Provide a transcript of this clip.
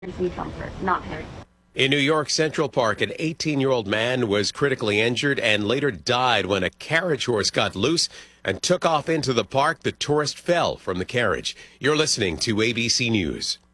and comfort, not hurt. In New York Central Park, an 18-year-old man was critically injured and later died when a carriage horse got loose and took off into the park. The tourist fell from the carriage. You're listening to ABC News.